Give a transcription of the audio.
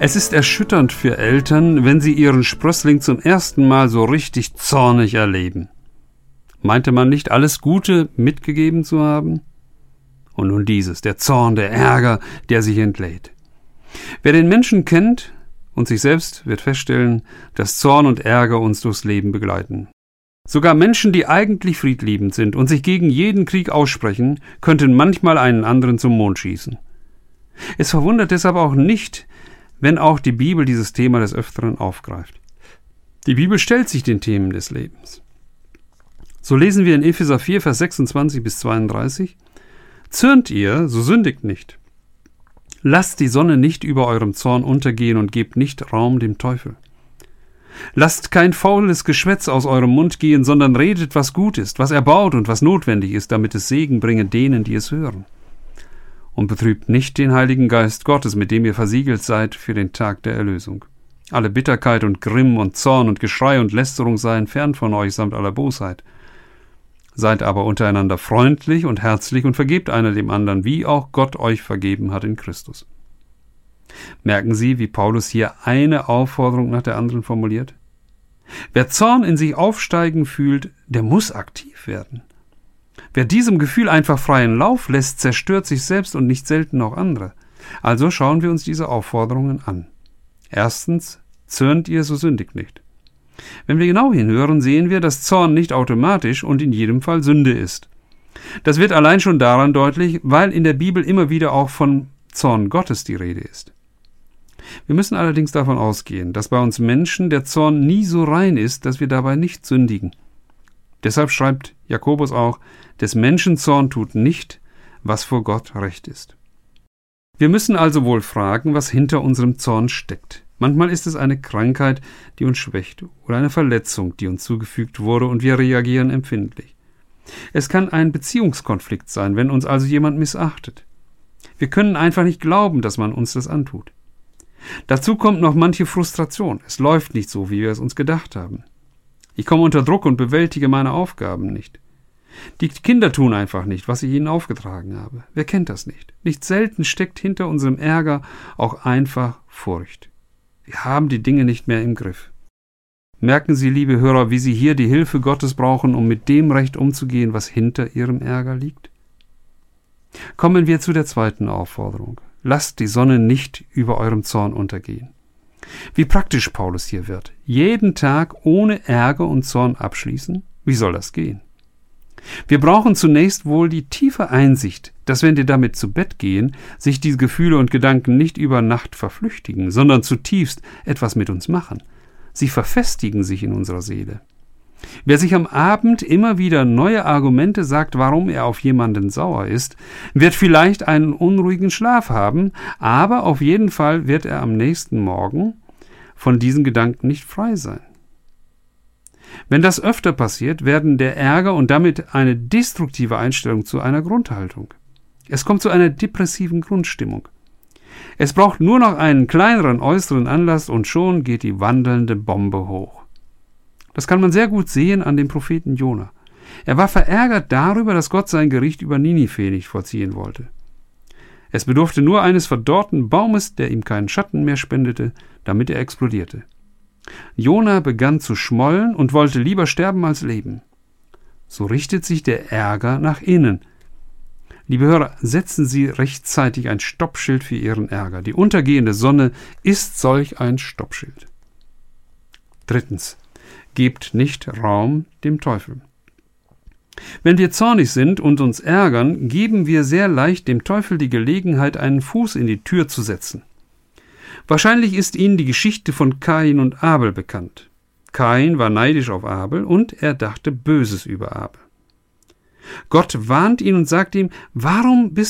Es ist erschütternd für Eltern, wenn sie ihren Sprössling zum ersten Mal so richtig zornig erleben. Meinte man nicht, alles Gute mitgegeben zu haben? Und nun dieses, der Zorn, der Ärger, der sich entlädt. Wer den Menschen kennt und sich selbst, wird feststellen, dass Zorn und Ärger uns durchs Leben begleiten. Sogar Menschen, die eigentlich friedliebend sind und sich gegen jeden Krieg aussprechen, könnten manchmal einen anderen zum Mond schießen. Es verwundert deshalb auch nicht, wenn auch die Bibel dieses Thema des Öfteren aufgreift. Die Bibel stellt sich den Themen des Lebens. So lesen wir in Epheser 4, Vers 26 bis 32: Zürnt ihr, so sündigt nicht. Lasst die Sonne nicht über eurem Zorn untergehen und gebt nicht Raum dem Teufel. Lasst kein faules Geschwätz aus eurem Mund gehen, sondern redet, was gut ist, was erbaut und was notwendig ist, damit es Segen bringe denen, die es hören. Und betrübt nicht den Heiligen Geist Gottes, mit dem ihr versiegelt seid für den Tag der Erlösung. Alle Bitterkeit und Grimm und Zorn und Geschrei und Lästerung seien fern von euch samt aller Bosheit. Seid aber untereinander freundlich und herzlich und vergebt einer dem anderen, wie auch Gott euch vergeben hat in Christus. Merken Sie, wie Paulus hier eine Aufforderung nach der anderen formuliert? Wer Zorn in sich aufsteigen fühlt, der muss aktiv werden. Wer diesem Gefühl einfach freien Lauf lässt, zerstört sich selbst und nicht selten auch andere. Also schauen wir uns diese Aufforderungen an. Erstens, zürnt ihr, so sündigt nicht. Wenn wir genau hinhören, sehen wir, dass Zorn nicht automatisch und in jedem Fall Sünde ist. Das wird allein schon daran deutlich, weil in der Bibel immer wieder auch von Zorn Gottes die Rede ist. Wir müssen allerdings davon ausgehen, dass bei uns Menschen der Zorn nie so rein ist, dass wir dabei nicht sündigen. Deshalb schreibt Jakobus auch, des Menschen Zorn tut nicht, was vor Gott recht ist. Wir müssen also wohl fragen, was hinter unserem Zorn steckt. Manchmal ist es eine Krankheit, die uns schwächt, oder eine Verletzung, die uns zugefügt wurde, und wir reagieren empfindlich. Es kann ein Beziehungskonflikt sein, wenn uns also jemand missachtet. Wir können einfach nicht glauben, dass man uns das antut. Dazu kommt noch manche Frustration. Es läuft nicht so, wie wir es uns gedacht haben. Ich komme unter Druck und bewältige meine Aufgaben nicht. Die Kinder tun einfach nicht, was ich ihnen aufgetragen habe. Wer kennt das nicht? Nicht selten steckt hinter unserem Ärger auch einfach Furcht. Wir haben die Dinge nicht mehr im Griff. Merken Sie, liebe Hörer, wie Sie hier die Hilfe Gottes brauchen, um mit dem Recht umzugehen, was hinter Ihrem Ärger liegt? Kommen wir zu der zweiten Aufforderung. Lasst die Sonne nicht über eurem Zorn untergehen. Wie praktisch Paulus hier wird. Jeden Tag ohne Ärger und Zorn abschließen? Wie soll das gehen? Wir brauchen zunächst wohl die tiefe Einsicht, dass wenn wir damit zu Bett gehen, sich diese Gefühle und Gedanken nicht über Nacht verflüchtigen, sondern zutiefst etwas mit uns machen. Sie verfestigen sich in unserer Seele. Wer sich am Abend immer wieder neue Argumente sagt, warum er auf jemanden sauer ist, wird vielleicht einen unruhigen Schlaf haben, aber auf jeden Fall wird er am nächsten Morgen von diesen Gedanken nicht frei sein. Wenn das öfter passiert, werden der Ärger und damit eine destruktive Einstellung zu einer Grundhaltung. Es kommt zu einer depressiven Grundstimmung. Es braucht nur noch einen kleineren äußeren Anlass und schon geht die wandelnde Bombe hoch. Das kann man sehr gut sehen an dem Propheten Jona. Er war verärgert darüber, dass Gott sein Gericht über Ninive nicht vollziehen wollte. Es bedurfte nur eines verdorrten Baumes, der ihm keinen Schatten mehr spendete, damit er explodierte. Jona begann zu schmollen und wollte lieber sterben als leben. So richtet sich der Ärger nach innen. Liebe Hörer, setzen Sie rechtzeitig ein Stoppschild für Ihren Ärger. Die untergehende Sonne ist solch ein Stoppschild. Drittens. Gebt nicht Raum dem Teufel. Wenn wir zornig sind und uns ärgern, geben wir sehr leicht dem Teufel die Gelegenheit, einen Fuß in die Tür zu setzen. Wahrscheinlich ist Ihnen die Geschichte von Kain und Abel bekannt. Kain war neidisch auf Abel und er dachte Böses über Abel. Gott warnt ihn und sagt ihm, warum bist